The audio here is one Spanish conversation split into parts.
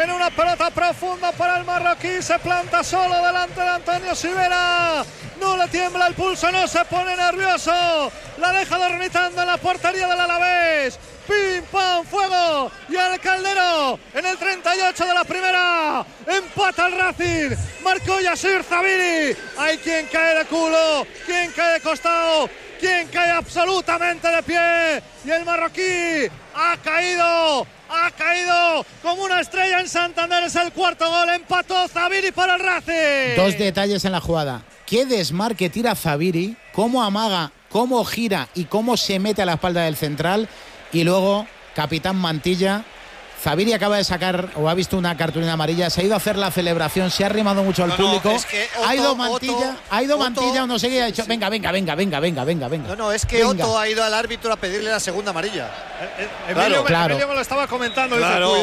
Viene una pelota profunda para el marroquí. Se planta solo delante de Antonio Sivera. No le tiembla el pulso, no se pone nervioso. La deja dormitando en la portería del Alavés. Pim, pam, fuego. Y al Caldero en el 38 de la primera. Empata el Racing. Marcó Yassir Zabiri. Hay quien cae de culo, quien cae de costado, quien cae absolutamente de pie. Y el marroquí ha caído como una estrella en Santander. Es el cuarto gol. Empató Zabiri para el Racing. Dos detalles en la jugada. Qué desmarque tira Zabiri, cómo amaga, cómo gira y cómo se mete a la espalda del central. Y luego, capitán Mantilla. Zabiri acaba de sacar, o ha visto una cartulina amarilla, se ha ido a hacer la celebración, se ha arrimado mucho al público. Es que ha ido Mantilla o no sé qué, ha dicho, venga. No, es que venga. Otto ha ido al árbitro a pedirle la segunda amarilla. Emilio me lo estaba comentando. Claro.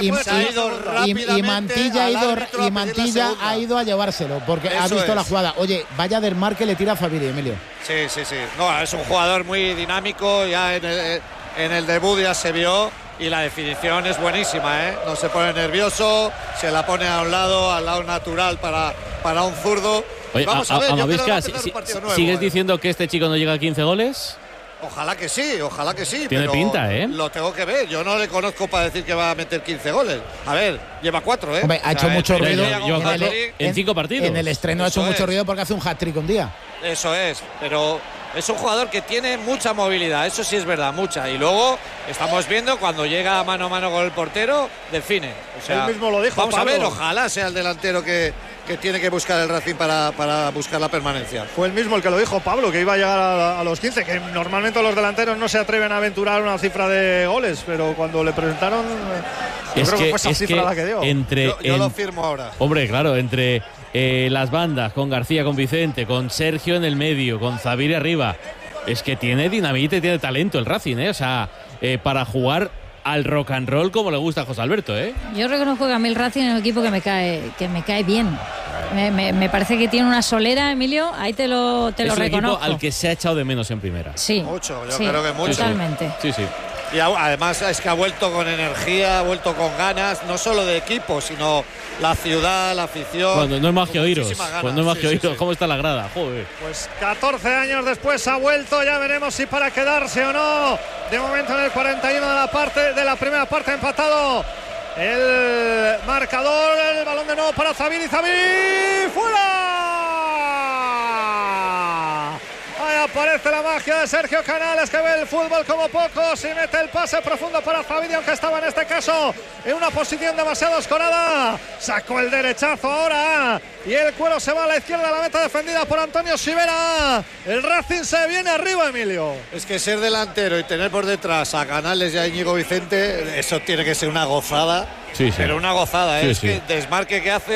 Y Mantilla ha ido a llevárselo, porque ha visto la jugada. Oye, vaya desmarque le tira a Zabiri, Emilio. Sí. No, es un jugador muy dinámico, ya en el debut ya se vio. Y la definición es buenísima, ¿eh? No se pone nervioso, se la pone al lado natural para un zurdo. Oye, vamos a ver, Amavisca, ¿sigues diciendo que este chico no llega a 15 goles? Ojalá que sí. Tiene pero pinta, ¿eh? Lo tengo que ver. Yo no le conozco para decir que va a meter 15 goles. A ver, lleva 4, ¿eh? Hombre, ha hecho mucho ruido. En 5 partidos. En el estreno ha hecho mucho ruido porque hace un hat-trick un día. Eso es, pero es un jugador que tiene mucha movilidad, eso sí es verdad, mucha. Y luego estamos viendo cuando llega mano a mano con el portero, define. O sea, él mismo lo dijo, vamos Pablo. a ver, ojalá sea el delantero que tiene que buscar el Racing para buscar la permanencia. Fue el mismo el que lo dijo, Pablo, que iba a llegar a los 15, que normalmente los delanteros no se atreven a aventurar una cifra de goles, pero cuando le presentaron, yo creo que fue esa cifra la que dio. Yo lo firmo ahora. Hombre, claro, entre las bandas, con García, con Vicente, con Sergio en el medio, con Zabiri arriba, es que tiene dinamita y tiene talento el Racing, ¿eh? O sea, para jugar al rock and roll como le gusta a José Alberto, ¿eh? Yo reconozco que a mí el Racing es un equipo que me cae bien. Me parece que tiene una solera, Emilio, ahí te lo reconozco. Es un equipo al que se ha echado de menos en primera. Sí. Mucho, yo creo que mucho. Totalmente. Sí. Y además es que ha vuelto con energía, ha vuelto con ganas, no solo de equipo, sino la ciudad, la afición. Cuando no hay más que oíros. ¿Cómo está la grada? Joder. Pues 14 años después ha vuelto, ya veremos si para quedarse o no. De momento en el 41 de la primera parte empatado el marcador, el balón de nuevo para Zabiri, ¡fuera! Aparece la magia de Sergio Canales, que ve el fútbol como pocos y mete el pase profundo para Zabiri, aunque estaba en este caso en una posición demasiado escorada. Sacó el derechazo ahora y el cuero se va a la izquierda, la meta defendida por Antonio Sivera. El Racing se viene arriba, Emilio. Es que ser delantero y tener por detrás a Canales y a Íñigo Vicente, eso tiene que ser una gozada. Sí. Pero una gozada, ¿eh? Sí, es que desmarque que hace